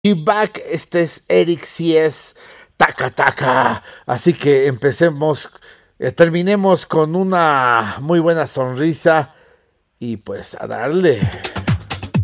Y back, este es Eric CS Taca Taca. Así que terminemos con una muy buena sonrisa y pues a darle.